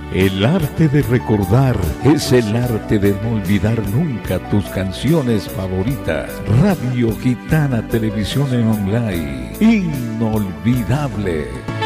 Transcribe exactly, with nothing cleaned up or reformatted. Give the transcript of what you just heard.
El arte de recordar es el arte de no olvidar nunca tus canciones favoritas. Radio Gitana Televisión en Online. Inolvidable.